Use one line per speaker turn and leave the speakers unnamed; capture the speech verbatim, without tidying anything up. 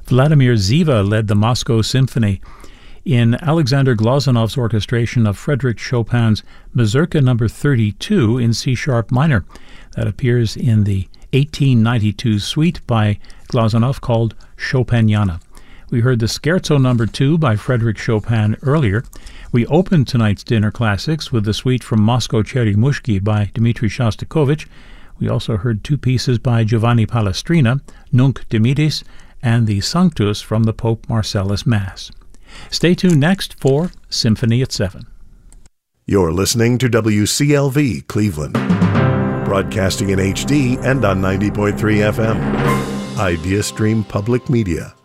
Vladimir Ziva led the Moscow Symphony. In Alexander Glozunov's orchestration of Frédéric Chopin's Mazurka number thirty-two in C-sharp minor. That appears in the eighteen ninety-two suite by Glazunov called Chopiniana. We heard the Scherzo number two by Frédéric Chopin earlier. We opened tonight's Dinner Classics with the suite from Moscow Cherymushki by Dmitri Shostakovich. We also heard two pieces by Giovanni Palestrina, Nunc Dimittis, and the Sanctus from the Pope Marcellus Mass. Stay tuned next for Symphony at seven.
You're listening to W C L V Cleveland, broadcasting in H D and on ninety point three F M. Idea Stream Public Media.